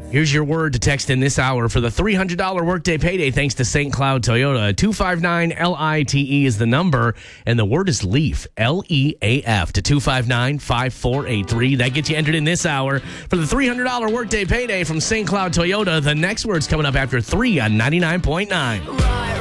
Here's your word to text in this hour for the $300 workday payday thanks to St. Cloud Toyota. 259-LITE is the number, and the word is LEAF, L-E-A-F, to 259-5483. That gets you entered in this hour for the $300 workday payday from St. Cloud Toyota. The next word's coming up after 3 on 99.9.